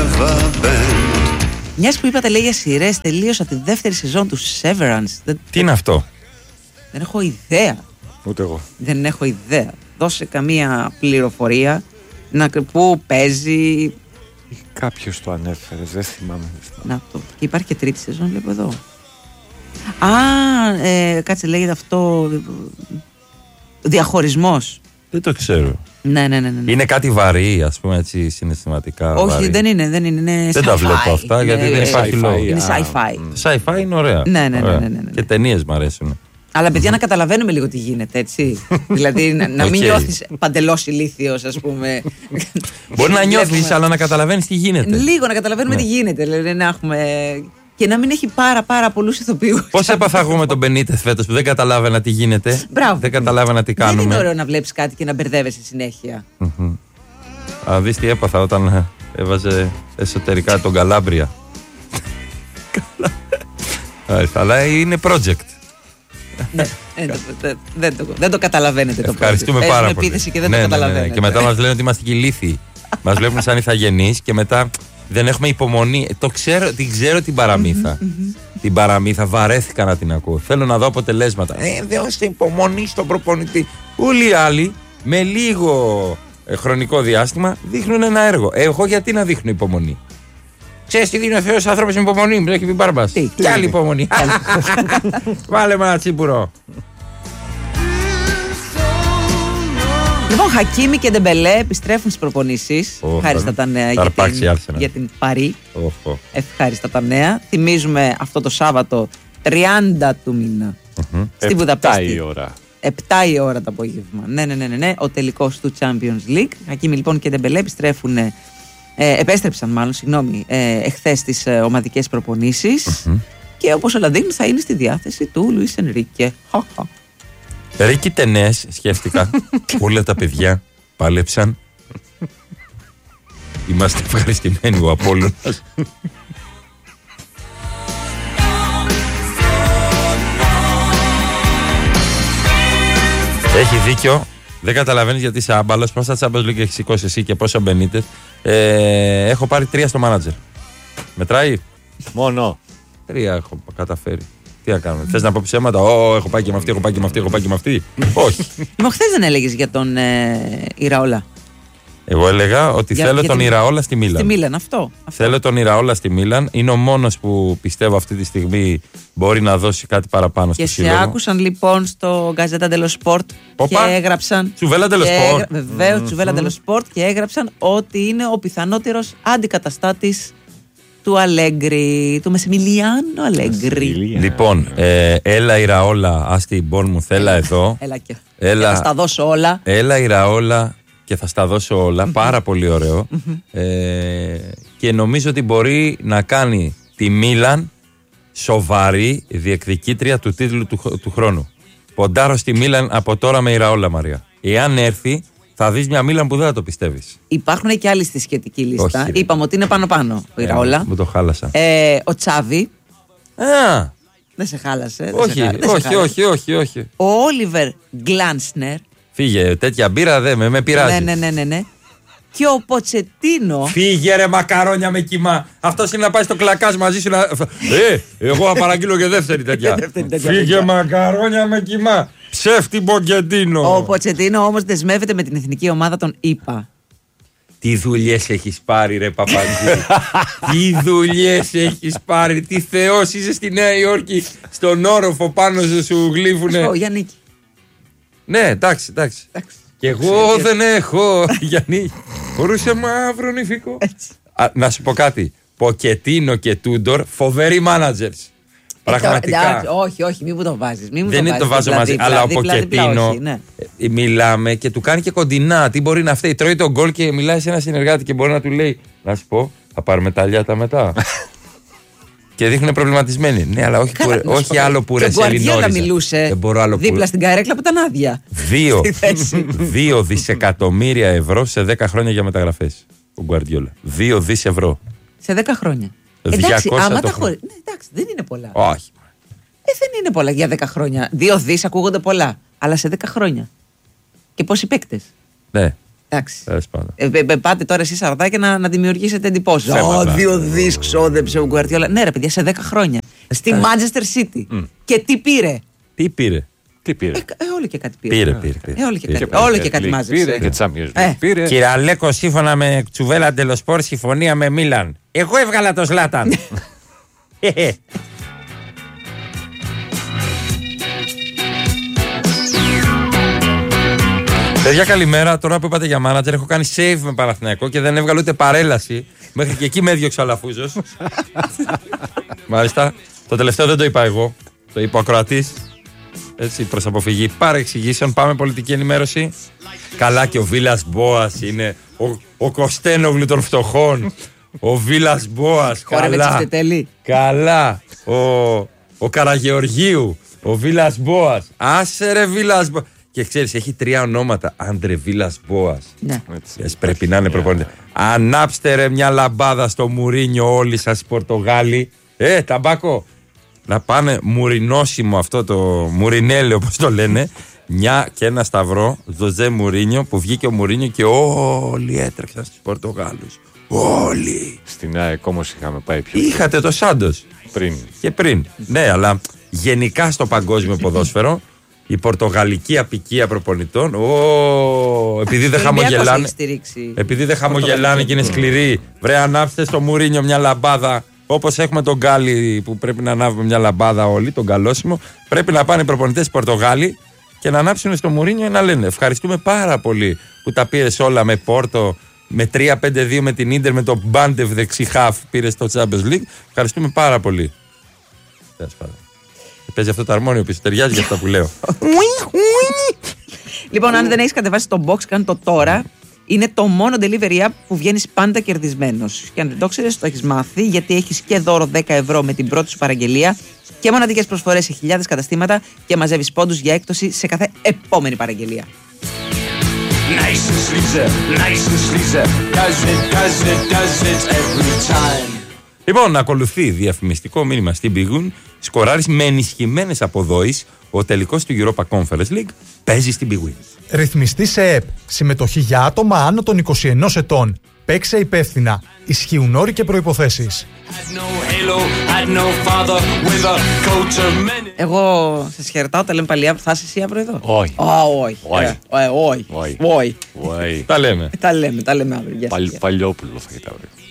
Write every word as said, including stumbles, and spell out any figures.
Μιας που είπατε λέει για σειρές, τελείωσα τη δεύτερη σεζόν του Severance. Δεν... Τι είναι αυτό? Δεν έχω ιδέα. Ούτε εγώ. Δεν έχω ιδέα. Δώσε καμία πληροφορία να... Πού παίζει. Κάποιος το ανέφερε, δεν θυμάμαι. Να το. Και υπάρχει και τρίτη σεζόν, βλέπω εδώ. Α, ε, κάτσε λέγεται αυτό. Διαχωρισμός. Δεν το ξέρω. Ναι, ναι, ναι, ναι. Είναι κάτι βαρύ, ας πούμε, έτσι συναισθηματικά. Όχι, βαρύ. δεν είναι, δεν είναι. είναι δεν τα βλέπω αυτά, γιατί είναι, δεν υπάρχει λόγο. Είναι sci-fi. Sci-fi είναι ωραία. Ναι, ναι, ναι, ναι, ναι, ναι. Και ταινίες μ' αρέσουν. Αλλά παιδιά, να καταλαβαίνουμε λίγο τι γίνεται, έτσι. Δηλαδή να, να μην Okay. νιώθεις παντελώς ηλίθιος, ας πούμε. Μπορεί να νιώθεις, αλλά να καταλαβαίνεις τι γίνεται. Λίγο να καταλαβαίνουμε Ναι. τι γίνεται. Δηλαδή να έχουμε. Και να μην έχει πάρα πάρα πολλούς ηθοποιούς. Πώς έπαθα εγώ με τον Μπενίτεθ φέτος που δεν καταλάβαινα τι γίνεται. Μπράβο. Δεν καταλάβαινα τι κάνουμε. Δεν είναι ωραίο να βλέπεις κάτι και να μπερδεύεσαι συνέχεια. Α, δεις τι έπαθα όταν ε, έβαζε εσωτερικά τον Καλάμπρια. Αλλά είναι project. Ναι, δεν το- δεν- δεν το- δεν το καταλαβαίνετε το Ευχαριστούμε project. πάρα Παίζουμε πολύ. επίθεση και δεν Ναι, το ναι, ναι, ναι. καταλαβαίνετε. Και μετά μας λένε ότι είμαστε και ηλίθιοι. Μας βλέπουν σαν ηθαγενείς και μετά δεν έχουμε υπομονή. Το ξέρω, την ξέρω την παραμύθα. Την παραμύθα βαρέθηκα να την ακούω. Θέλω να δω αποτελέσματα. Ε, δώστε υπομονή στον προπονητή. Όλοι οι άλλοι με λίγο ε, χρονικό διάστημα δείχνουν ένα έργο. Ε, εγώ γιατί να δείχνω υπομονή? Ξέρεις τι δίνει ο Θεός άνθρωπος με υπομονή, μου το έχει πει Μπάρμπας. Τι, Κι άλλη υπομονή. Βάλε με ένα τσίπουρο. Λοιπόν, Χακίμι και Ντεμπελέ επιστρέφουν στις προπονήσεις. Ω, Ευχάριστα θα- τα νέα θα για αρπάξει την, Arsenal. για την Παρί. Οχο. Ευχάριστα τα νέα. Θυμίζουμε αυτό το Σάββατο τριάντα του μήνα στη Βουδαπέστη. η ώρα. επτά η ώρα το απόγευμα. Ναι, ναι, ναι, ναι, ναι. Ο τελικός του Champions League. Χακίμι λοιπόν και Ντεμπελέ επιστρέφουν. Ε, επέστρεψαν μάλλον, συγγνώμη, ε, εχθές στις ε, ομαδικές προπονήσεις. Και όπως όλα δείχνουν θα είναι στη διάθεση του Λουίς Ενρίκε. Χαχα. Ρίκη ταινές, σκέφτηκα. Όλα τα παιδιά πάλεψαν. Είμαστε ευχαριστημένοι ο Απόλλωνας. Έχει δίκιο. Δεν καταλαβαίνεις γιατί είσαι άμπαλος. Πόσα Champions League έχεις σηκώσει εσύ και πόσα Μπενίτεθ. Ε, έχω πάρει τρία στο μάνατζερ. Μετράει? Μόνο. Τρία έχω καταφέρει. Τι να κάνουμε? Θες να πω ψέματα? Ω, έχω πάει και με αυτή, έχω πάει και με αυτή, έχω πάει και με αυτή. Όχι. Λοιπόν, χθες δεν έλεγες για τον ε, Ιραόλα. Εγώ έλεγα ότι Για- θέλω για τον την- Ιραόλα στη Μίλαν. Στη Μίλαν, αυτό. αυτό. Θέλω τον Ιραόλα στη Μίλαν. Είναι ο μόνος που πιστεύω αυτή τη στιγμή μπορεί να δώσει κάτι παραπάνω στο Και σε σύλλογο. άκουσαν λοιπόν στο Gazzetta dello Sport και Οπα. έγραψαν. Τσουβέλα dello Sport. Βεβαίω, Τσουβέλα dello Sport και έγραψαν ότι είναι ο πιθανότερος αντικαταστάτης του Αλέγκρι, του Μεσημιλιάνο Αλέγκρι. Λοιπόν, ε, έλα Ιραόλα, άστι η Μπόρνμουθ, έλα εδώ. Έλα και. Έλα. Και θα στα δώσω όλα. Έλα Ιραόλα και θα στα δώσω όλα. Πάρα πολύ ωραίο. ε, και νομίζω ότι μπορεί να κάνει τη Μίλαν σοβαρή διεκδικήτρια του τίτλου του, του χρόνου. Ποντάρω στη Μίλαν από τώρα με Ιραόλα, Μαρία. Εάν έρθει, θα δεις μια Μίλαν που δεν θα το πιστεύεις. Υπάρχουν και άλλοι στη σχετική λίστα. Όχι, ρε. Είπαμε ότι είναι πάνω-πάνω ο Ιραόλα. Μου το χάλασα. Ε, ο Τσάβη. Α, Δεν σε χάλασε. δεν όχι, σε χάλασε, δεν σε όχι, χάλασε. όχι, όχι, όχι. Ο Όλιβερ Γκλάνσνερ. Φύγε, τέτοια μπύρα δεν με, με πειράζει. Ναι, ναι, ναι, ναι, ναι. Και ο Ποτσετίνο. Φύγε ρε μακαρόνια με κοιμά. Αυτός είναι να πάει στο κλακάζ μαζί σου να... Ε, εγώ θα παραγγείλω και δεύτερη τέτοια. Δεύτερη τέτοια, Φύγε παιδιά. μακαρόνια με κοιμά. Ψεύτη Μπογκεντίνο. Ο Ποτσετίνο όμως δεσμεύεται με την εθνική ομάδα των ΗΠΑ. Τι δουλειές έχεις πάρει ρε Παπαντζή. Τι δουλειές έχεις πάρει. Τι θεός είσαι στη Νέα Υόρκη. Στον όροφο πάνω σου σου γλύφουνε. Ο Γιάννικη. Ναι, εντάξει, εντάξει. Εντάξει. Και εγώ δεν έχω. Γιάννη, χωρούσε μαύρο νηφικό. Α, να σου πω κάτι. Ποκετίνο και Τούντορ, φοβεροί managers. Πραγματικά. Εντάξει, όχι, όχι, μην μου το βάζεις. Μην μου Δεν το είναι το βάζεις βάζω μαζί. δίπλα, Αλλά ο δίπλα, δίπλα, Ποκετίνο. όχι, ναι. ε, Μιλάμε και του κάνει και κοντινά. Τι μπορεί να φταίει. Τρώει τον γκολ και μιλάει σε ένα συνεργάτη και μπορεί να του λέει: να σου πω, θα πάρουμε τα λιάτα μετά. Και δείχνουν προβληματισμένοι. Ναι, αλλά όχι, Καλά, που, να σου όχι πω, άλλο που ρε και ο Γκουαρδιόλα Σελινόριζα. μιλούσε Δεν μπορώ άλλο δίπλα που... στην καρέκλα που ήταν άδεια. Δύο, Στη θέση. δύο δισεκατομμύρια ευρώ σε δέκα χρόνια για μεταγραφές. Ο Γκουαρδιόλα. Δύο δις ευρώ. Σε δέκα χρόνια. διακόσια Εντάξει, άμα το τα χρόνο. χωρί... Ναι, εντάξει, δεν είναι πολλά. Όχι. Ε, δεν είναι πολλά για δέκα χρόνια. Δύο δις ακούγονται πολλά. Αλλά σε δέκα χρόνια. Και πόσοι παίκτες. Ναι. Εντάξει. Τέλος πάντων. Ε, ε, πάτε τώρα εσείς Σαρδάκια να, να δημιουργήσετε εντυπώσεις. Θέματα. Ω, δύο δις ξόδεψε ο Γκουαρτιόλα. Ναι, ρε παιδιά, σε δέκα χρόνια. Στη Manchester City. Mm. Και τι πήρε. Τι πήρε. Τι πήρε. Ε, ε, όλο και κάτι πήρε. Πήρε, πήρε. πήρε. Ε, όλο και Πήρε. κάτι, όλο και κάτι League μάζεψε. Πήρε και Champions Ε. League πήρε. Κύριε Αλέκο, σύμφωνα με Τσουβέλα Ντελοσπόρ, συμφωνία με Μίλαν. Εγώ έβγαλα το Σλάταν. Παιδιά, καλημέρα. Τώρα που είπατε για μάνατζερ, έχω κάνει save με Παναθηναϊκό και δεν έβγαλε ούτε παρέλαση. Μέχρι και εκεί με έδιωξε ο Αλαφούζος. Μάλιστα. Το τελευταίο δεν το είπα εγώ. Το είπε ο ακροατής. Έτσι, προς αποφυγή παρεξηγήσεων. Πάμε πολιτική ενημέρωση. Καλά, και ο Βίλας Μπόας είναι ο, ο Κωστένογλου των φτωχών. Ο Βίλας Μπόας. Χόρευε Καλά. Τσιστετέλη. Καλά. Ο, ο Καραγεωργίου. Ο Βίλας Μπόας. Άσε ρε Βίλας Μπόας. Και ξέρεις, έχει τρία ονόματα. Άντρε Βίλας Μπόας. Ναι. Yes, πρέπει να είναι προπονητή. Ανάψτε ρε μια λαμπάδα στο Μουρίνιο όλοι σας οι Πορτογάλοι. Ε, ταμπάκο. Να πάνε μουρινόσιμο αυτό το Μουρινέλε όπως το λένε. Μια και ένα σταυρό, Ζωζέ Μουρίνιο, που βγήκε ο Μουρίνιο και όλοι έτρεξαν στους Πορτογάλους. Όλοι. Στην ΑΕΚ όμως είχαμε πάει πιο Είχατε το Σάντος πριν. και πριν. Ναι, αλλά γενικά στο παγκόσμιο ποδόσφαιρο η πορτογαλική απικία προπονητών, ο, επειδή δεν χαμογελάνε, επειδή δεν χαμογελάνε και είναι σκληροί, βρε ανάψτε στο Μουρίνιο μια λαμπάδα. Όπως έχουμε τον Γκάλι που πρέπει να ανάβουμε μια λαμπάδα όλοι, τον καλόσιμο, πρέπει να πάνε οι προπονητές Πορτογάλοι και να ανάψουν στο Μουρίνιο να λένε ευχαριστούμε πάρα πολύ που τα πήρες όλα με Πόρτο, με τρία πέντε δύο με την Ίντερ, με τον Μπάντεβ δεξί χαφ πήρες στο Champions League. Ευχαριστούμε πάρα πολύ. Παίζει αυτό το αρμόνιο πίσω, ταιριάζει για αυτά που λέω. Λοιπόν, αν δεν έχεις κατεβάσει το box, κάνε το τώρα. Είναι το μόνο delivery app που βγαίνεις πάντα κερδισμένος. Και αν δεν το ξέρεις, το έχεις μάθει, γιατί έχεις και δώρο δέκα ευρώ με την πρώτη σου παραγγελία και μοναδικές προσφορές σε χιλιάδες καταστήματα και μαζεύεις πόντους για έκπτωση σε κάθε επόμενη παραγγελία. Nice and sleazy, nice and sleazy, does it, does it, does it every time. Λοιπόν, ακολουθεί διαφημιστικό μήνυμα στην Big Win. Σκοράρεις με ενισχυμένες αποδόσεις. Ο τελικός του Europa Conference League παίζει στην Big Win. Ρυθμιστή σε ΕΠ. Συμμετοχή για άτομα άνω των είκοσι ενός ετών. Παίξε υπεύθυνα. Ισχύουν όροι και προϋποθέσεις. Εγώ σας χαιρετάω, τα λέμε πάλι αύριο. Θα είσαι εσύ αύριο εδώ? Όχι. Όχι. Όχι. Όχι. Όχι. Τα λέμε. Τα λέμε, τα λέμε αύριο. Παλιόπουλο θα έχετε αύριο.